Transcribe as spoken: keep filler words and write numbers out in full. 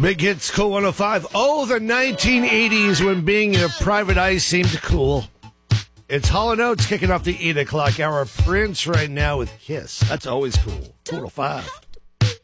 Big Hits, Cool one oh five. Oh, the nineteen eighties when being a private eye seemed cool. It's Hall and Oates kicking off the eight o'clock hour. Prince right now with Kiss. That's always cool. Cool oh five.